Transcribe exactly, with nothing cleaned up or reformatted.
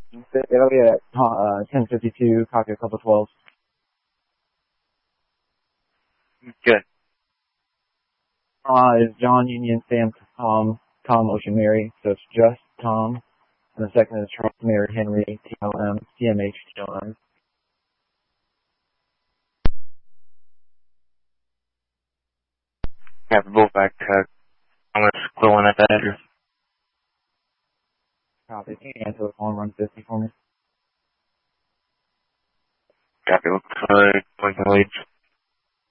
It'll be at uh, ten fifty-two, copy a couple twelve. Good. Uh, is John Union Sam Tom Tom Ocean Mary, so it's just Tom. And the second is Charles Mary Henry T L M C M H T L M. Copy both back. Uh, I'm going to split one at that address. Copy. Can you answer the phone run fifty for me? Copy. Looks like, like the leads.